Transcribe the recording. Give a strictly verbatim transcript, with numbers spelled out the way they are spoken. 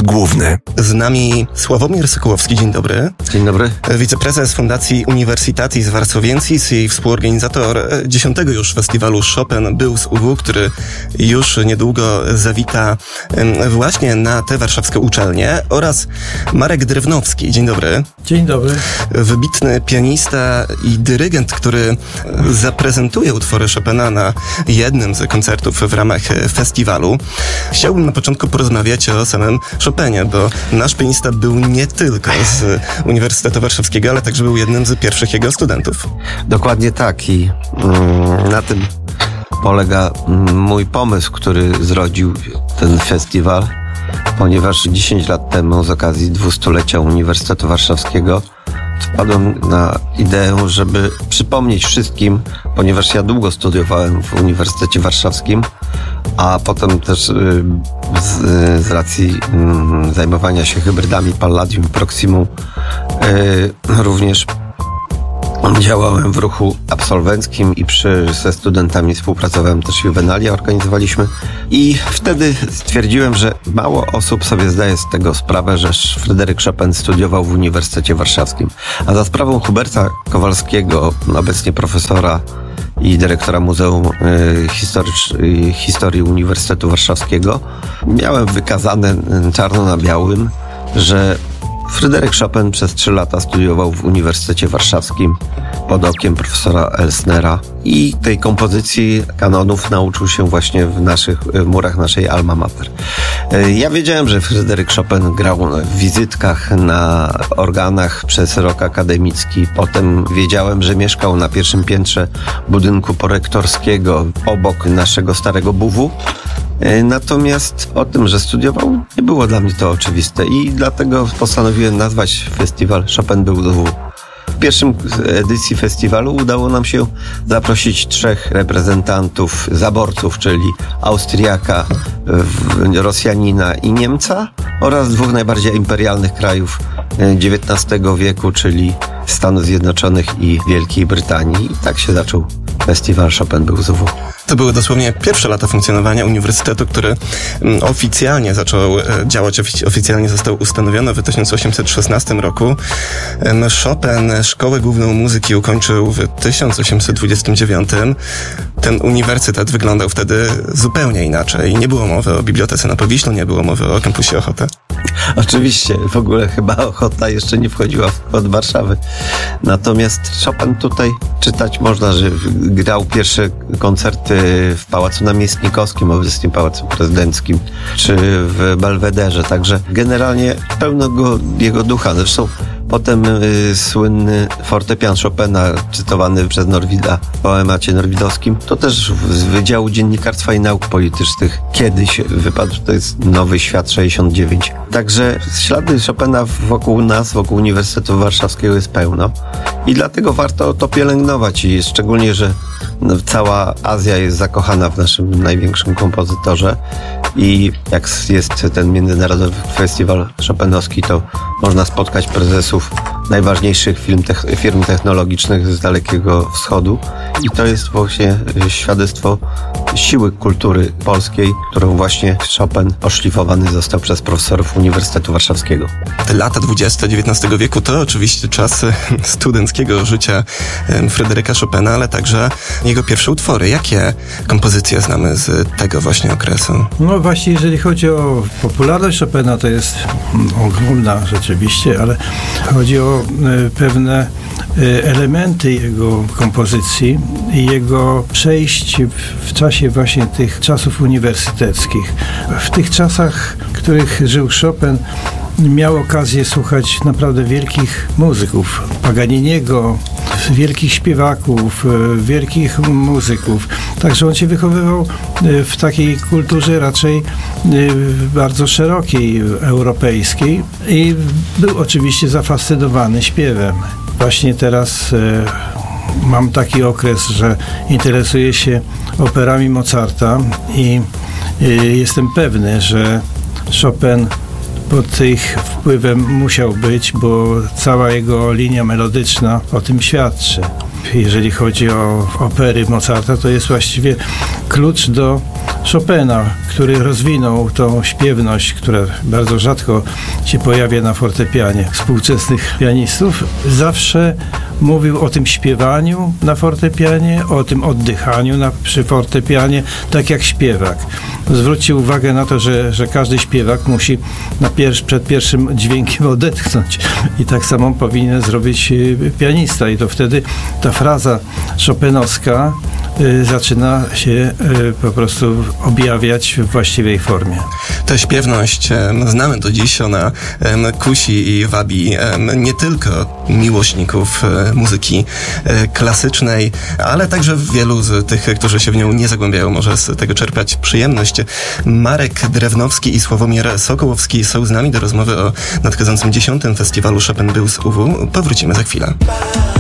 główny. Z nami Sławomir Sokołowski, dzień dobry. Dzień dobry. Wiceprezes Fundacji Universitatis Varsoviesis i współorganizator dziesiątego już festiwalu Chopin był z U W, który już niedługo zawita właśnie na te warszawskie uczelnie, oraz Marek Drewnowski, dzień dobry. Dzień dobry. Wybitny pianista i dyrygent, który zaprezentuje utwory Chopina na jednym z koncertów w ramach festiwalu. Chciałbym na początku porozmawiać o samym Chopinie, bo nasz pianista był nie tylko z Uniwersytetu Warszawskiego, ale także był jednym z pierwszych jego studentów. Dokładnie tak i mm, na tym polega mój pomysł, który zrodził ten festiwal, ponieważ dziesięć lat temu z okazji dwustulecia Uniwersytetu Warszawskiego wpadłem na ideę, żeby przypomnieć wszystkim, ponieważ ja długo studiowałem w Uniwersytecie Warszawskim, a potem też y, z, y, z racji y, zajmowania się hybrydami Palladium i Proximum y, również działałem w ruchu absolwenckim i przy, ze studentami współpracowałem też Juvenalia, organizowaliśmy i wtedy stwierdziłem, że mało osób sobie zdaje z tego sprawę, że Fryderyk Chopin studiował w Uniwersytecie Warszawskim. A za sprawą Huberta Kowalskiego, obecnie profesora i dyrektora Muzeum y, Historycz, y, Historii Uniwersytetu Warszawskiego, miałem wykazane y, czarno na białym, że Fryderyk Chopin przez trzy lata studiował w Uniwersytecie Warszawskim pod okiem profesora Elsnera i tej kompozycji kanonów nauczył się właśnie w naszych w murach naszej alma mater. Ja wiedziałem, że Fryderyk Chopin grał w wizytkach na organach przez rok akademicki. Potem wiedziałem, że mieszkał na pierwszym piętrze budynku porektorskiego obok naszego starego B W. Natomiast o tym, że studiował, nie było dla mnie to oczywiste i dlatego postanowiłem nazwać festiwal Chopin był w W. W pierwszym edycji festiwalu udało nam się zaprosić trzech reprezentantów zaborców, czyli Austriaka, Rosjanina i Niemca, oraz dwóch najbardziej imperialnych krajów dziewiętnastego wieku, czyli Stanów Zjednoczonych i Wielkiej Brytanii. I tak się zaczął festiwal Chopin był z W. To były dosłownie pierwsze lata funkcjonowania uniwersytetu, który oficjalnie zaczął działać, oficjalnie został ustanowiony w tysiąc osiemset szesnastym roku. Chopin Szkołę Główną Muzyki ukończył w tysiąc osiemset dwudziestym dziewiątym. Ten uniwersytet wyglądał wtedy zupełnie inaczej. Nie było mowy o Bibliotece na Powiślu, nie było mowy o kampusie Ochota. Oczywiście, w ogóle chyba Ochota jeszcze nie wchodziła w skład Warszawy. Natomiast Chopin tutaj czytać można, że grał pierwsze koncerty w Pałacu Namiestnikowskim, obecnie Pałacu Prezydenckim, czy w Belwederze. Także generalnie pełno go, jego ducha. Zresztą potem y, słynny fortepian Chopina, cytowany przez Norwida w poemacie norwidowskim, to też z Wydziału Dziennikarstwa i Nauk Politycznych kiedyś wypadł, to jest Nowy Świat sześćdziesiąt dziewięć. Także ślady Chopina wokół nas, wokół Uniwersytetu Warszawskiego jest pełno i dlatego warto to pielęgnować i szczególnie, że no, cała Azja jest zakochana w naszym największym kompozytorze i jak jest ten międzynarodowy festiwal chopinowski, to można spotkać prezesów najważniejszych firm, te- firm technologicznych z Dalekiego Wschodu i to jest właśnie świadectwo siły kultury polskiej, którą właśnie Chopin oszlifowany został przez profesorów Uniwersytetu Warszawskiego. Te lata dwudzieste dziewiętnastego wieku to oczywiście czas studenckiego życia Fryderyka Chopina, ale także jego pierwsze utwory. Jakie kompozycje znamy z tego właśnie okresu? No właśnie, jeżeli chodzi o popularność Chopina, to jest ogromna rzeczywiście, ale chodzi o y, pewne y, elementy jego kompozycji i jego przejść w, w czasie właśnie tych czasów uniwersyteckich. W tych czasach, w których żył Chopin, miał okazję słuchać naprawdę wielkich muzyków, Paganiniego, wielkich śpiewaków, wielkich muzyków. Także on się wychowywał w takiej kulturze raczej bardzo szerokiej, europejskiej i był oczywiście zafascynowany śpiewem. Właśnie teraz mam taki okres, że interesuję się operami Mozarta i jestem pewny, że Chopin pod ich wpływem musiał być, bo cała jego linia melodyczna o tym świadczy. Jeżeli chodzi o opery Mozarta, to jest właściwie klucz do Chopina, który rozwinął tą śpiewność, która bardzo rzadko się pojawia na fortepianie współczesnych pianistów, zawsze mówił o tym śpiewaniu na fortepianie, o tym oddychaniu na, przy fortepianie, tak jak śpiewak. Zwrócił uwagę na to, że, że każdy śpiewak musi na pier- przed pierwszym dźwiękiem odetchnąć i tak samo powinien zrobić pianista i to wtedy ta fraza chopinowska y, zaczyna się y, po prostu objawiać w właściwej formie. Tę śpiewność em, znamy do dziś, ona em, kusi i wabi em, nie tylko miłośników e, muzyki e, klasycznej, ale także wielu z tych, którzy się w nią nie zagłębiają, może z tego czerpać przyjemność. Marek Drewnowski i Sławomir Sokołowski są z nami do rozmowy o nadchodzącym dziesiątym festiwalu Chopin Blues U W. Powrócimy za chwilę.